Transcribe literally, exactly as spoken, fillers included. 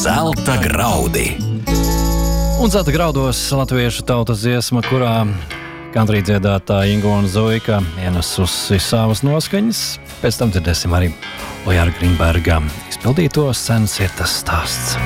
Zelta graudi. Un zelta graudos latviešu tautas dziesma, kurā country dziedātāja Ingona Zoika ienesusi savas noskaņas. Pēc tam dzirdēsim arī Ojāra Grīnberga izpildīto Sens ir tas stāsts.